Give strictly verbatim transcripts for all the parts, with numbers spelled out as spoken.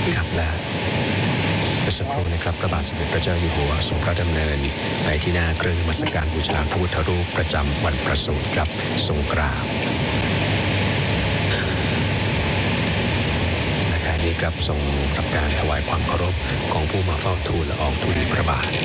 ครับและเมื่อสักครู่นะครับพระบาทสมเด็จพระเจ้าอยู่หัวทรงพระดำเนินไปที่หน้าเครื่องนมัสการบูชาพระพุทธรูปประจำวันประสูติครับทรงกราบและขณะนี้ครับทรงทำการถวายความเคารพของผู้มาเฝ้าทูลละอองธุลีพระบาท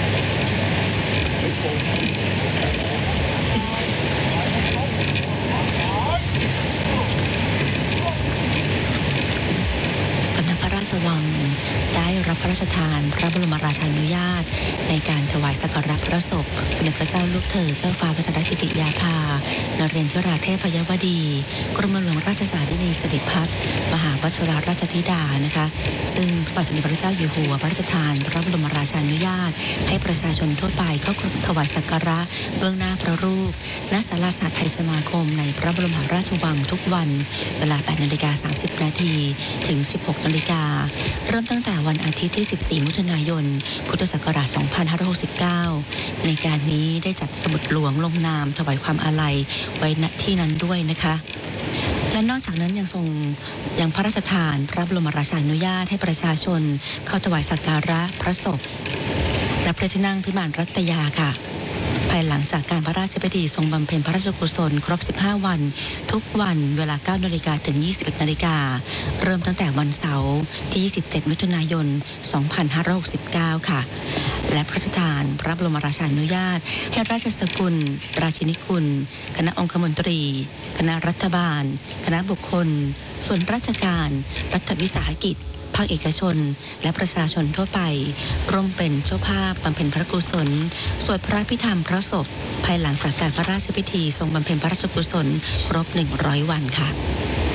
พระราชวังได้รับพระราชทานพระบรมราชานุญาตในการถวายสักการะพระศพสมเด็จพระเจ้าลูกเธอเจ้าฟ้าพัชรกิติยาภานเรนทราเทพยวดีกรมหลวงราชสารินีสิริพัฒน์มหาวชิราราชธิดานะคะซึ่งพระบาทสมเด็จพระเจ้าอยู่หัวพระราชทานพระบรมราชานุญาตให้ประชาชนทั่วไปเข้าถวายสักการะเบื้องหน้าพระรูปณศาลาสาไทยสมาคมในพระบรมราชวังทุกวันเวลา แปดนาฬิกาสามสิบนาทีถึง สิบหกนาฬิกาเริ่มตั้งแต่วันอาทิตย์ที่สิบสี่มิถุนายนพุทธศักราชสองพันห้าร้อยหกสิบเก้าในการนี้ได้จัดสมุดหลวงลงนามถวายความอาลัยไว้ณที่นั้นด้วยนะคะและนอกจากนั้นยังทรงยังพระราชทานพระบรมราชานุญาตให้ประชาชนเข้าถวายสักการะพระศพณพระที่นั่งพิมานรัตยาค่ะภายหลังจากการพระราชพิธีทรงบำเพ็ญพระราชกุศลครบสิบห้าวันทุกวันเวลา เก้านาฬิกาถึง ยี่สิบเอ็ดนาฬิกาเริ่มตั้งแต่วันเสาร์ที่ยี่สิบเจ็ดมิถุนายนสองพันห้าร้อยหกสิบเก้าค่ะและพระราชทานพระบรมราชานุญาตให้ราชสกุลราชินีกุลคณะองคมนตรีคณะรัฐบาลคณะบุคคลส่วนราชการรัฐวิสาหกิจภาคเอกชนและประชาชนทั่วไปร่วมเป็นเจ้าภาพบำเพ็ญพระกุศลสวดพระพิธรรมพระศพภายหลังจากการพระราชพิธีทรงบำเพ็ญพระราชกุศลครบหนึ่งร้อยวันค่ะ